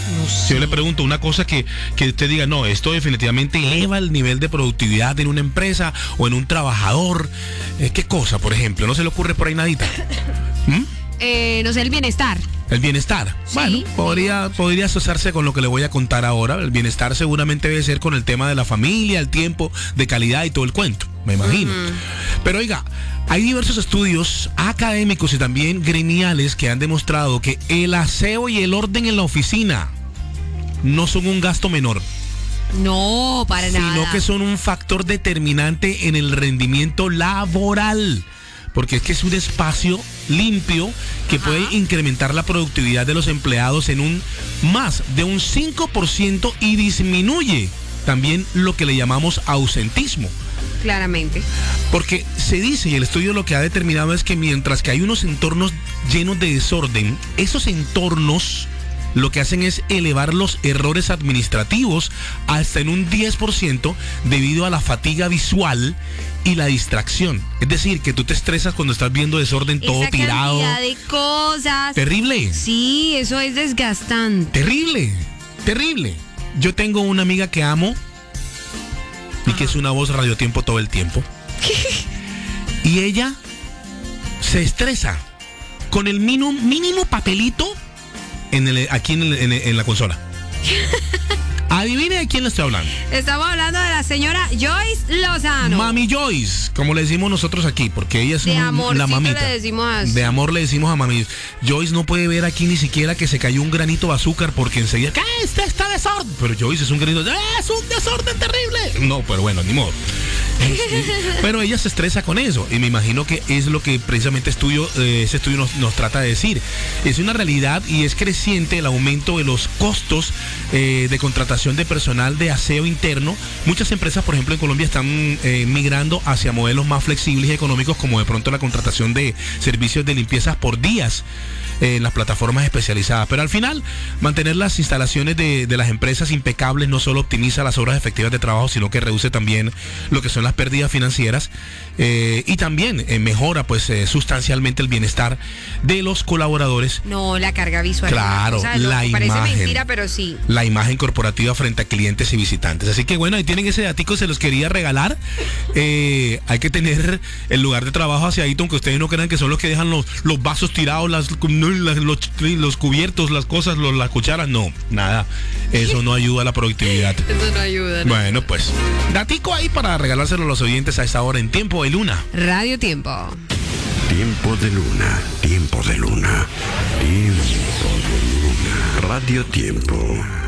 No sé. Si yo le pregunto una cosa que usted diga, no, esto definitivamente eleva el nivel de productividad en una empresa o en un trabajador. ¿Qué cosa, por ejemplo? ¿No se le ocurre por ahí nadita? No sé, el bienestar. El bienestar. Sí. Bueno, podría asociarse con lo que le voy a contar ahora. El bienestar seguramente debe ser con el tema de la familia, el tiempo de calidad y todo el cuento, me imagino. Pero oiga, hay diversos estudios académicos y también gremiales que han demostrado que el aseo y el orden en la oficina no son un gasto menor. No, para nada. Sino que son un factor determinante en el rendimiento laboral. Porque es que es un espacio limpio que puede incrementar la productividad de los empleados en un más de un 5% y disminuye también lo que le llamamos ausentismo. Claramente. Porque se dice, y el estudio lo que ha determinado es que mientras que hay unos entornos llenos de desorden, esos entornos lo que hacen es elevar los errores administrativos hasta en un 10% debido a la fatiga visual y la distracción. Es decir, que tú te estresas cuando estás viendo desorden, todo esa tirado. Cantidad de cosas. Terrible. Sí, eso es desgastante. Terrible. Yo tengo una amiga que amo y que es una voz radiotiempo todo el tiempo. Y ella se estresa con el mínimo papelito aquí en la consola. Adivine de quién le estoy hablando. Estamos hablando de la señora Joyce Lozano. Mami Joyce, como le decimos nosotros aquí, porque ella es la mamita. Le decimos así. De amor le decimos a Mami. Joyce no puede ver aquí ni siquiera que se cayó un granito de azúcar porque enseguida, ¿qué? Está desorden. Pero Joyce es un granito, es un desorden terrible. No, pero bueno, ni modo. Pero ella se estresa con eso y me imagino que es lo que precisamente ese estudio nos trata de decir. Es una realidad y es creciente el aumento de los costos de contratación de personal de aseo interno. Muchas empresas, por ejemplo, en Colombia están migrando hacia modelos más flexibles y económicos, como de pronto la contratación de servicios de limpieza por días en las plataformas especializadas. Pero al final, mantener las instalaciones de las empresas impecables no solo optimiza las horas efectivas de trabajo, sino que reduce también lo que son las pérdidas financieras y también mejora pues sustancialmente el bienestar de los colaboradores. No, la carga visual. Claro, la imagen. Parece mentira, pero sí. La imagen corporativa frente a clientes y visitantes. Así que bueno, ahí tienen ese datico, se los quería regalar. Hay que tener el lugar de trabajo aseadito, aunque ustedes no crean que son los que dejan los vasos tirados, los cubiertos, las cosas, las cucharas. No, nada. Eso no ayuda a la productividad. Eso no ayuda. ¿No? Bueno, pues, datico ahí para regalárselo a los oyentes a esta hora en Tiempo de Luna. Radio Tiempo. Tiempo de Luna, Tiempo de Luna, Tiempo de Luna. Radio Tiempo.